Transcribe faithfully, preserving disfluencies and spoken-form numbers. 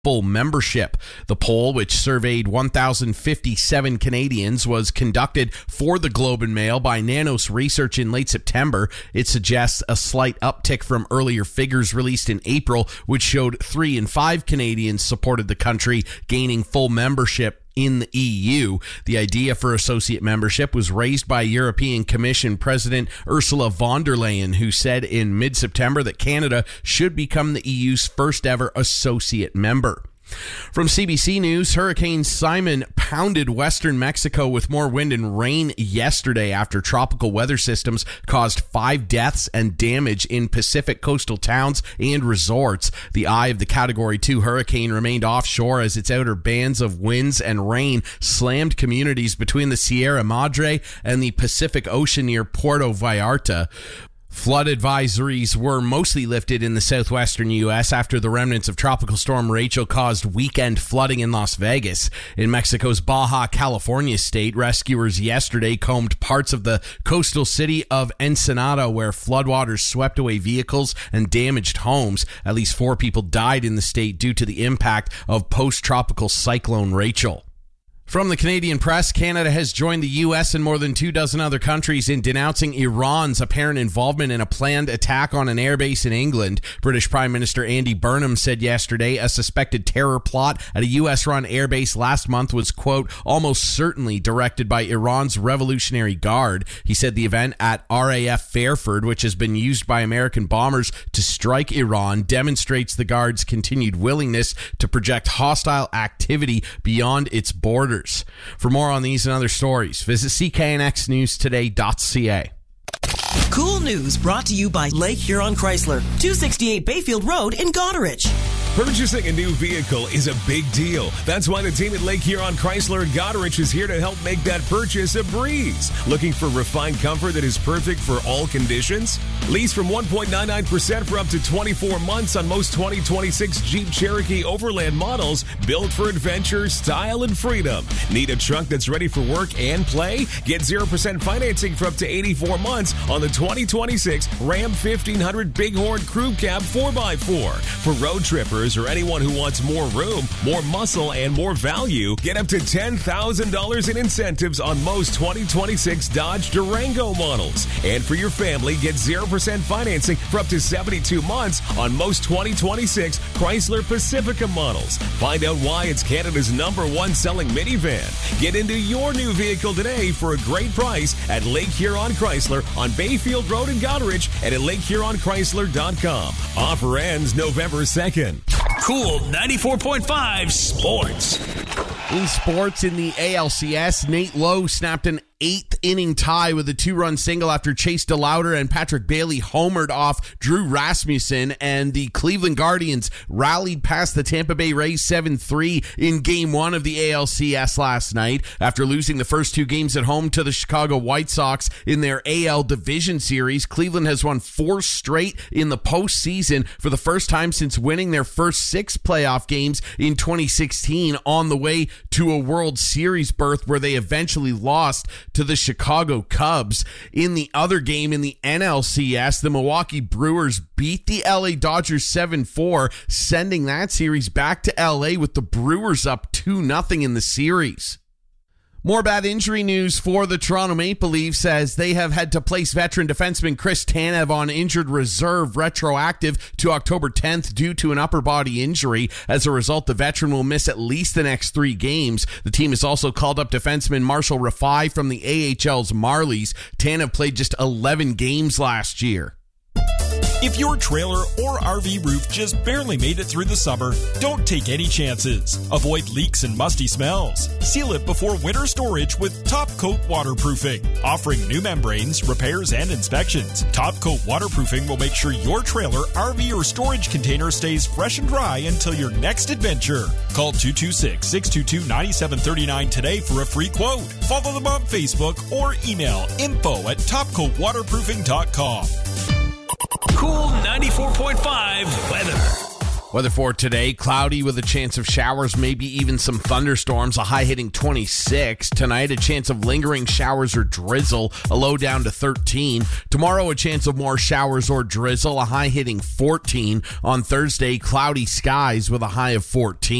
full membership. The poll, which surveyed one thousand fifty-seven Canadians, was conducted for the Globe and Mail by Nanos Research in late September. It suggests a slight uptick from earlier figures released in April, which showed three in five Canadians supported the country gaining full membership in the E U. The idea for associate membership was raised by European Commission President Ursula von der Leyen, who said in mid-September that Canada should become the E U's first ever associate member. From C B C News, Hurricane Simon pounded western Mexico with more wind and rain yesterday after tropical weather systems caused five deaths and damage in Pacific coastal towns and resorts. The eye of the Category two hurricane remained offshore as its outer bands of winds and rain slammed communities between the Sierra Madre and the Pacific Ocean near Puerto Vallarta. Flood advisories were mostly lifted in the southwestern U S after the remnants of Tropical Storm Rachel caused weekend flooding in Las Vegas. In Mexico's Baja California state, rescuers yesterday combed parts of the coastal city of Ensenada where floodwaters swept away vehicles and damaged homes. At least four people died in the state due to the impact of post-tropical cyclone Rachel. From the Canadian press, Canada has joined the U S and more than two dozen other countries in denouncing Iran's apparent involvement in a planned attack on an airbase in England. British Prime Minister Andy Burnham said yesterday a suspected terror plot at a U S-run airbase last month was, quote, almost certainly directed by Iran's Revolutionary Guard. He said the event at R A F Fairford, which has been used by American bombers to strike Iran, demonstrates the Guard's continued willingness to project hostile activity beyond its borders. For more on these and other stories, visit c k n x news today dot c a. Cool news brought to you by Lake Huron Chrysler, two sixty-eight Bayfield Road in Goderich. Purchasing a new vehicle is a big deal. That's why the team at Lake Huron Chrysler and Goderich is here to help make that purchase a breeze. Looking for refined comfort that is perfect for all conditions? Lease from one point nine nine percent for up to twenty-four months on most twenty twenty-six Jeep Cherokee Overland models, built for adventure, style, and freedom. Need a truck that's ready for work and play? Get zero percent financing for up to eighty-four months on the twenty twenty-six Ram fifteen hundred Bighorn Crew Cab four by four. For road trippers or anyone who wants more room, more muscle, and more value, get up to ten thousand dollars in incentives on most twenty twenty-six Dodge Durango models. And for your family, get zero percent financing for up to seventy-two months on most twenty twenty-six Chrysler Pacifica models. Find out why it's Canada's number one selling minivan. Get into your new vehicle today for a great price at Lake Huron Chrysler on Bayfield Road in Goderich and at lake huron chrysler dot com. Offer ends November second. Cool ninety-four point five Sports. In sports, in the A L C S, Nate Lowe snapped an eighth inning tie with a two-run single after Chase DeLauder and Patrick Bailey homered off Drew Rasmussen, and the Cleveland Guardians rallied past the Tampa Bay Rays seven three in Game one of the A L C S last night after losing the first two games at home to the Chicago White Sox in their A L Division Series. Cleveland has won four straight in the postseason for the first time since winning their first six playoff games in twenty sixteen, on the way to a World Series berth where they eventually lost to the Chicago Cubs. In the other game in the N L C S, the Milwaukee Brewers beat the L A Dodgers seven four, sending that series back to L A with the Brewers up two nothing in the series. More bad injury news for the Toronto Maple Leafs as they have had to place veteran defenseman Chris Tanev on injured reserve retroactive to October tenth due to an upper body injury. As a result, the veteran will miss at least the next three games. The team has also called up defenseman Marshall Rafai from the A H L's Marlies. Tanev played just eleven games last year. If your trailer or R V roof just barely made it through the summer, don't take any chances. Avoid leaks and musty smells. Seal it before winter storage with Top Coat Waterproofing. Offering new membranes, repairs, and inspections, Top Coat Waterproofing will make sure your trailer, R V, or storage container stays fresh and dry until your next adventure. Call two two six, six two two, nine seven three nine today for a free quote. Follow them on Facebook or email info at top coat waterproofing dot com. Cool ninety-four point five weather. Weather for today, cloudy with a chance of showers, maybe even some thunderstorms, a high hitting twenty-six. Tonight, a chance of lingering showers or drizzle, a low down to thirteen. Tomorrow, a chance of more showers or drizzle, a high hitting fourteen. On Thursday, cloudy skies with a high of fourteen.